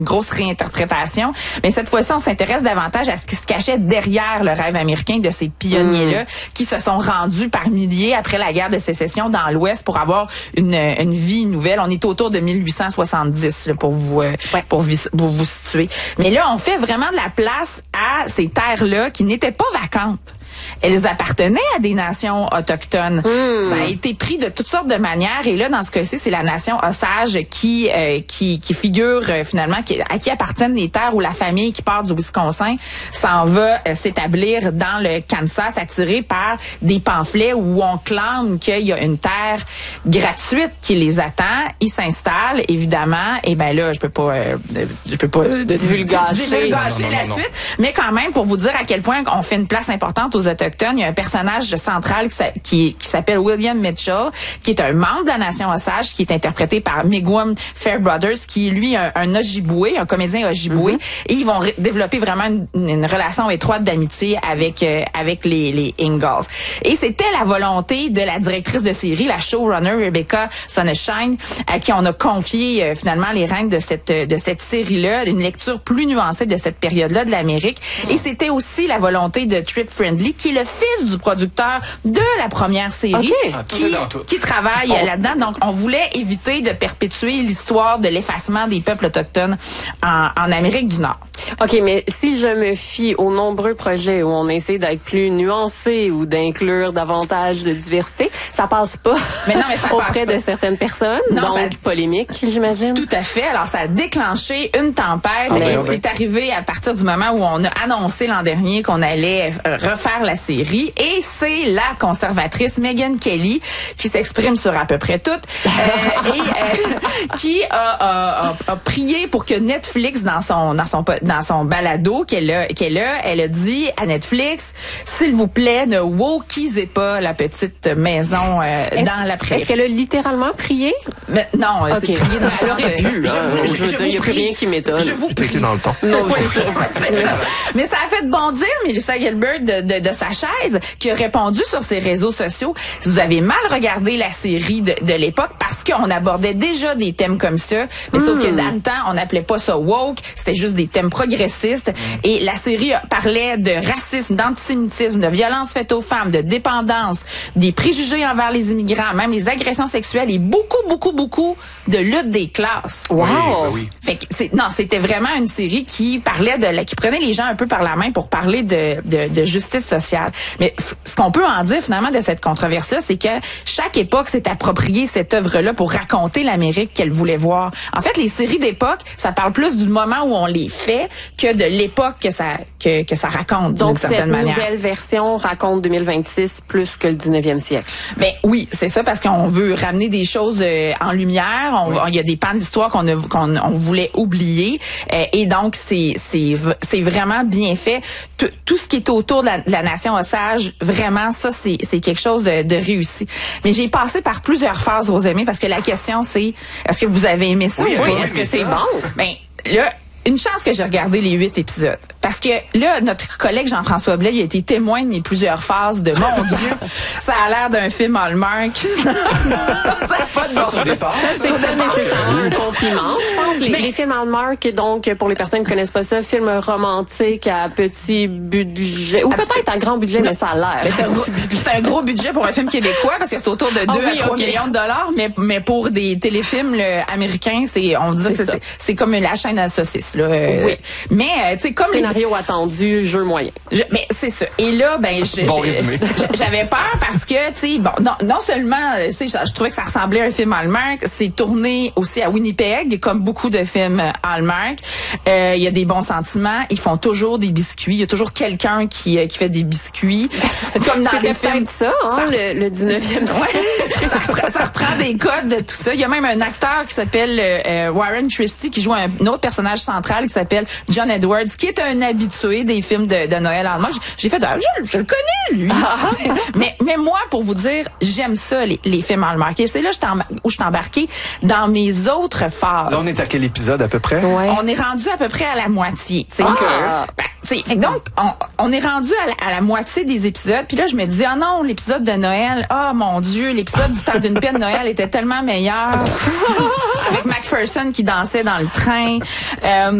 grosse réinterprétation. Mais cette fois-ci, on s'intéresse davantage à ce qui se cachait derrière le rêve américain de ces pionniers-là qui se sont rendus par milliers après la guerre de sécession dans l'Ouest pour avoir une vie nouvelle. On est autour de 1870 là, pour vous situer. Mais là, on fait vraiment de la place à ces terres-là qui n'étaient pas vacantes. Elles appartenaient à des nations autochtones. Ça a été pris de toutes sortes de manières. Et là, dans ce cas-ci, c'est la nation Osage qui figure finalement, à qui appartiennent les terres où la famille qui part du Wisconsin s'en va s'établir dans le Kansas, attirée par des pamphlets où on clame qu'il y a une terre gratuite qui les attend. Ils s'installent, évidemment. Et ben là, je peux pas divulgacher la suite. Mais quand même, pour vous dire à quel point on fait une place importante aux Autochtones, il y a un personnage central qui s'appelle William Mitchell, qui est un membre de la nation Osage, qui est interprété par Miigwech Fairbrother, qui est lui un Ojibwe, un comédien Ojibwe, et ils vont développer vraiment une relation étroite d'amitié avec les Ingalls. Et c'était la volonté de la directrice de série, la showrunner Rebecca Sonenshine, à qui on a confié finalement les rênes de cette série-là, une lecture plus nuancée de cette période-là de l'Amérique. Et c'était aussi la volonté de Trip Friendly, qui est le fils du producteur de la première série, qui travaille là-dedans. Donc, on voulait éviter de perpétuer l'histoire de l'effacement des peuples autochtones en Amérique du Nord. OK, mais si je me fie aux nombreux projets où on essaie d'être plus nuancé ou d'inclure davantage de diversité, ça passe pas, ça auprès de certaines personnes, polémique, j'imagine. Tout à fait. Alors, ça a déclenché une tempête et c'est arrivé à partir du moment où on a annoncé l'an dernier qu'on allait refaire la série, et c'est la conservatrice Megyn Kelly qui s'exprime sur à peu près tout qui a prié pour que Netflix dans son balado qu'elle a, elle a dit à Netflix, s'il vous plaît, ne wokisez pas la petite maison dans la prairie. Est-ce qu'elle a littéralement prié? Mais, non, c'est prié dans elle aurait pu. Je veux dire, il n'y a plus rien qui m'étonne. Je vous prie. Dans le temps. Non, mais ça a fait bondir Melissa Gilbert de sa chaise, qui a répondu sur ses réseaux sociaux. Vous avez mal regardé la série de l'époque parce qu'on abordait déjà des thèmes comme ça, mais sauf que dans le temps, on n'appelait pas ça woke, c'était juste des thèmes progressistes. Et la série parlait de racisme, d'antisémitisme, de violence faite aux femmes, de dépendance, des préjugés envers les immigrants, même les agressions sexuelles et beaucoup de lutte des classes. Wow! Oui. Fait que c'était vraiment une série qui parlait qui prenait les gens un peu par la main pour parler de justice sociale. Mais ce qu'on peut en dire finalement de cette controverse-là, c'est que chaque époque s'est appropriée cette œuvre-là pour raconter l'Amérique qu'elle voulait voir. En fait, les séries d'époque, ça parle plus du moment où on les fait que de l'époque que ça raconte. Donc, d'une certaine manière. Nouvelle version raconte 2026 plus que le 19e siècle. Ben oui, c'est ça, parce qu'on veut ramener des choses en lumière. Il y a des pans d'histoire qu'on voulait oublier. Et donc, c'est vraiment bien fait. Tout ce qui est autour de la nation Osage, vraiment, ça, c'est quelque chose de réussi. Mais j'ai passé par plusieurs phases, vous aimez, parce que la question, c'est, est-ce que vous avez aimé ça? Oui, ou pas? est-ce que c'est bon? Ben, là, une chance que j'ai regardé les 8 épisodes. Parce que là, notre collègue Jean-François Blais, il a été témoin de mes plusieurs phases de mon Dieu, ça a l'air d'un film Hallmark. Ça n'a pas de bon sens. C'est pas nécessairement un compliment. Je pense que les films Hallmark, donc, pour les personnes qui connaissent pas ça, films romantiques à petit budget, ou peut-être à grand budget, mais ça a l'air. C'est un gros budget pour un film québécois, parce que c'est autour de 2 à 3 millions de dollars, mais pour des téléfilms américains, on dit que c'est comme la chaîne à saucisses. Là, oui. Mais tu sais, comme scénario attendu, jeu moyen. Mais c'est ça. Et là, j'avais peur parce que tu sais, non seulement, tu sais, je trouvais que ça ressemblait à un film Hallmark, c'est tourné aussi à Winnipeg, comme beaucoup de films Hallmark. Il y a des bons sentiments. Ils font toujours des biscuits. Il y a toujours quelqu'un qui fait des biscuits. Comme dans les films. Ça, le 19e siècle. Ça reprend des codes de tout ça. Il y a même un acteur qui s'appelle Warren Christie qui joue un autre personnage central qui s'appelle John Edwards, qui est un habitué des films de Noël Hallmark. J'ai fait, je le connais, lui. mais moi, pour vous dire, j'aime ça, les films Hallmark. Et c'est là où je suis embarquée dans mes autres phases. Là, on est à quel épisode à peu près? Ouais. On est rendu à peu près à la moitié. Okay. donc, on est rendu à la moitié des épisodes. Puis là, je me dis, oh non, l'épisode de Noël, oh mon Dieu, l'épisode du temps d'une paix de Noël était tellement meilleur. Avec McPherson qui dansait dans le train.